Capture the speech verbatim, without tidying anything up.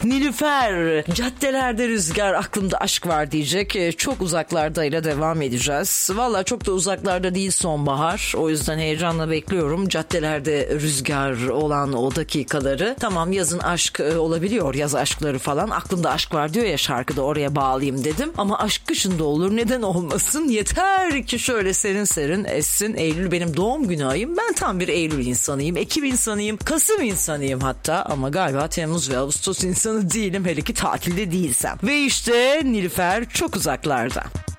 Nilüfer, caddelerde rüzgar, aklımda aşk var diyecek. Çok uzaklardayla devam edeceğiz. Valla çok da uzaklarda değil sonbahar. O yüzden heyecanla bekliyorum. Caddelerde rüzgar olan o dakikaları. Tamam, yazın aşk olabiliyor. Yaz aşkları falan. Aklımda aşk var diyor ya şarkıda, oraya bağlayayım dedim. Ama aşk kışında olur. Neden olmasın? Yeter ki şöyle serin serin essin. Eylül benim doğum günü ayım. Ben tam bir Eylül insanıyım. Ekim insanıyım. Kasım insanıyım hatta. Ama galiba Temmuz ve Ağustos insanı değilim. Hele ki tatilde değilsem. Ve işte Nilüfer çok uzaklarda.